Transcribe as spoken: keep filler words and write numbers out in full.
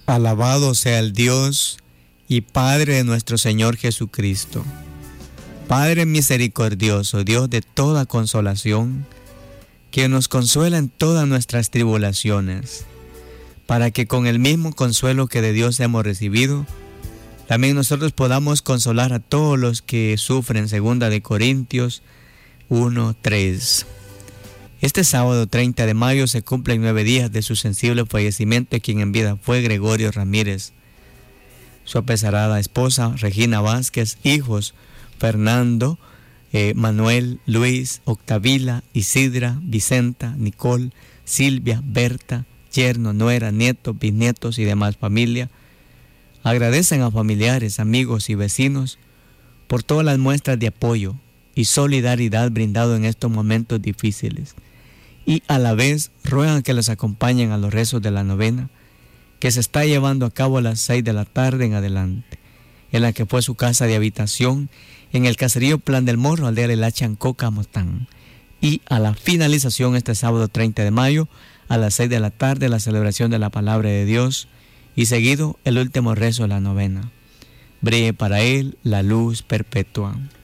Alabado sea el Dios y Padre de nuestro Señor Jesucristo. Padre misericordioso, Dios de toda consolación, que nos consuela en todas nuestras tribulaciones, para que con el mismo consuelo que de Dios hemos recibido, también nosotros podamos consolar a todos los que sufren. Segunda de Corintios uno, tres. Este sábado treinta de mayo se cumplen nueve días de su sensible fallecimiento, quien en vida fue Gregorio Ramírez. Su apesarada esposa, Regina Vázquez, hijos, Fernando, eh, Manuel, Luis, Octavila, Isidra, Vicenta, Nicole, Silvia, Berta, yerno, nuera, nietos, bisnietos y demás familia, agradecen a familiares, amigos y vecinos por todas las muestras de apoyo y solidaridad brindado en estos momentos difíciles, y a la vez ruegan que los acompañen a los rezos de la novena que se está llevando a cabo a las seis de la tarde en adelante, en la que fue su casa de habitación en el caserío Plan del Morro, aldea de La Chancoca, Motán. Y a la finalización este sábado treinta de mayo a las seis de la tarde la celebración de la palabra de Dios y seguido el último rezo de la novena. Brille para él la luz perpetua.